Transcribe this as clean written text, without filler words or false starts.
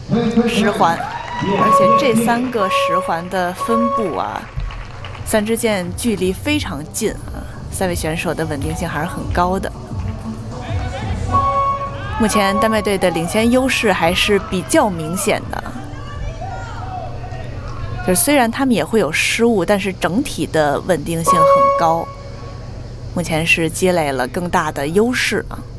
十环，而且这3个十环的分布啊，3支箭距离非常近啊，3位选手的稳定性还是很高的。目前丹麦队的领先优势还是比较明显的，就是虽然他们也会有失误，但是整体的稳定性很高，目前是积累了更大的优势啊。